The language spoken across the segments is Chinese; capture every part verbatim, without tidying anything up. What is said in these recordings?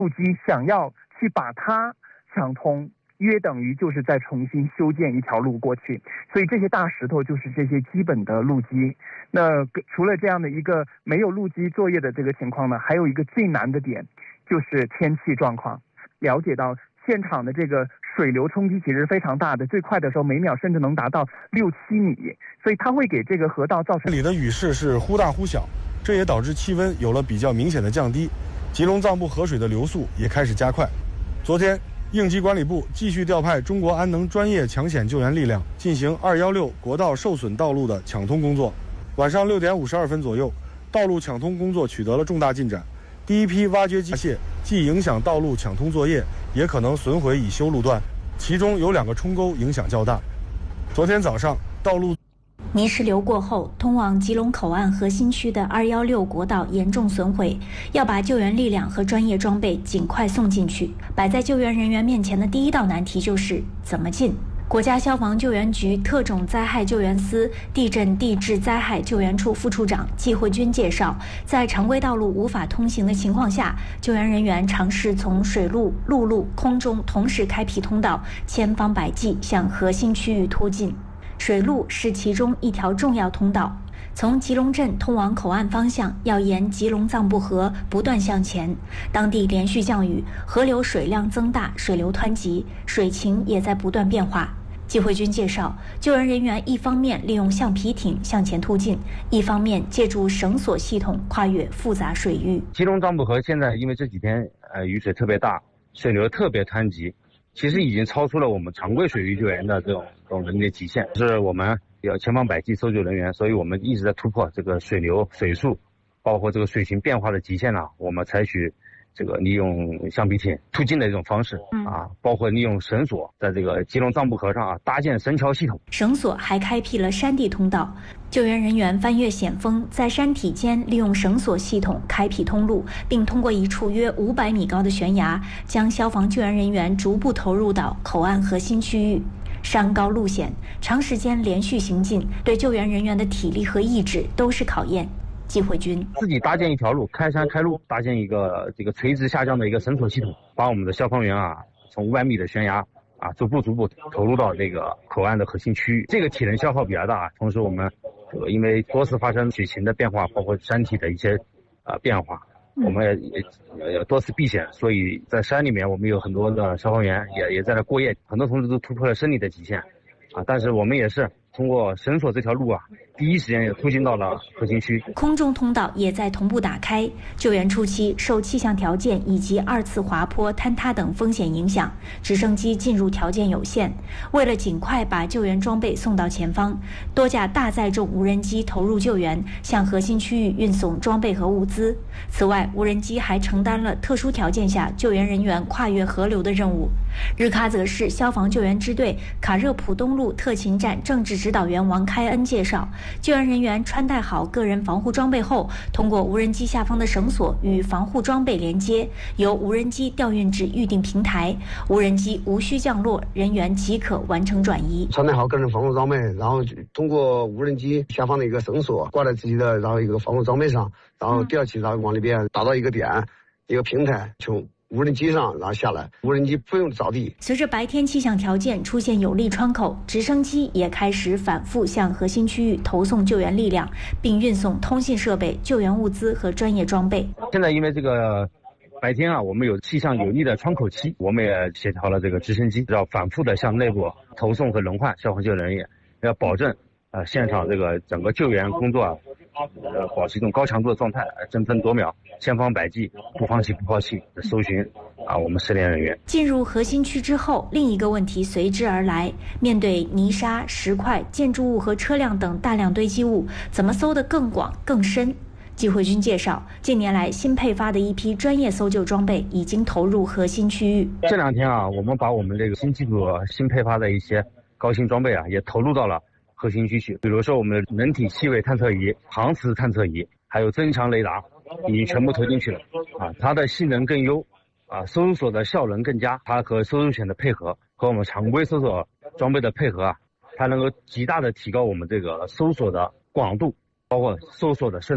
陆基想要去把它抢通，约等于就是在重新修建一条路过去，所以这些大石头就是这些基本的路基。那除了这样的一个没有路基作业的这个情况呢，还有一个最难的点就是天气状况。了解到现场的这个水流冲击其实非常大的，最快的时候每秒甚至能达到六七米，所以它会给这个河道造成。 这里的雨势是忽大忽小，这也导致气温有了比较明显的降低，吉隆藏布河水的流速也开始加快。昨天应急管理部继续调派中国安能专业抢险救援力量进行二一六国道受损道路的抢通工作。晚上六点五十二分左右，道路抢通工作取得了重大进展。第一批挖掘机械既影响道路抢通作业，也可能损毁已修路段，其中有两个冲沟影响较大。昨天早上，道路泥石流过后，通往吉隆口岸核心区的二一六国道严重损毁，要把救援力量和专业装备尽快送进去。摆在救援人员面前的第一道难题就是怎么进。国家消防救援局特种灾害救援司地震地质灾害救援处副处长季慧军介绍，在常规道路无法通行的情况下，救援人员尝试从水路、陆路、空中同时开辟通道，千方百计向核心区域突进。水路是其中一条重要通道，从吉隆镇通往口岸方向要沿吉隆藏布河不断向前。当地连续降雨，河流水量增大，水流湍急，水情也在不断变化。季慧军介绍，救援人员一方面利用橡皮艇向前突进，一方面借助绳索系统跨越复杂水域。 吉隆藏布河现在因为这几天呃雨水特别大，水流特别湍急，其实已经超出了我们常规水域救援的这种这种能力极限，是我们要千方百计搜救人员，所以我们一直在突破这个水流、水速，包括这个水情变化的极限呢、啊。我们采取这个利用橡皮艇突进的一种方式啊，包括利用绳索在这个吉隆藏布河上啊搭建绳桥系统。 绳索还开辟了山地通道，救援人员翻越险峰，在山体间利用绳索系统开辟通路，并通过一处约五百米高的悬崖，将消防救援人员逐步投入到口岸核心区域。山高路险，长时间连续行进，对救援人员的体力和意志都是考验。季慧军自己搭建一条路，开山开路，搭建一个这个垂直下降的一个绳索系统，把我们的消防员啊从五百米的悬崖啊逐步逐步投入到这个口岸的核心区域。这个体能消耗比较大，同时我们呃因为多次发生水情的变化，包括山体的一些呃变化，我们也也也多次避险，所以在山里面我们有很多的消防员也也在那过夜，很多同志都突破了生理的极限啊，但是我们也是通过绳索这条路啊，第一时间也突进到了核心区。 空中通道也在同步打开。救援初期受气象条件以及二次滑坡、坍塌等风险影响，直升机进入条件有限。为了尽快把救援装备送到前方，多架大载重无人机投入救援，向核心区域运送装备和物资。此外，无人机还承担了特殊条件下救援人员跨越河流的任务。日喀则市消防救援支队卡热普东路特勤站政治指导员王开恩介绍，救援人员穿戴好个人防护装备后，通过无人机下方的绳索与防护装备连接，由无人机调运至预定平台，无人机无需降落，人员即可完成转移。 穿戴好个人防护装备，然后通过无人机下方的一个绳索挂在自己的然后一个防护装备上，然后吊起，然后往里边打到一个点，一个平台，从无人机上然后下来，无人机不用着地。 随着白天气象条件出现有利窗口，直升机也开始反复向核心区域投送救援力量，并运送通信设备、救援物资和专业装备。 现在因为这个白天啊，我们有气象有利的窗口期，我们也协调了这个直升机，要反复的向内部投送和轮换消防救援人员，要保证呃现场这个整个救援工作啊，呃保持一种高强度的状态，争分夺秒，千方百计，不放弃不抛弃的搜寻啊我们失联人员。 进入核心区之后，另一个问题随之而来，面对泥沙、石块、建筑物和车辆等大量堆积物，怎么搜得更广更深？季慧军介绍，近年来新配发的一批专业搜救装备已经投入核心区域。 这两天啊，我们把我们这个新机组新配发的一些高新装备啊，也投入到了核心区域。比如说我们的人体气味探测仪、航磁探测仪，还有增强雷达，已经全部投进去了啊，它的性能更优啊，搜索的效能更佳，它和搜救犬的配合，和我们常规搜索装备的配合啊，它能够极大的提高我们这个搜索的广度，包括搜索的深度。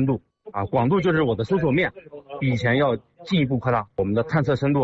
啊，广度就是我的搜索面比以前要进一步扩大，我们的探测深度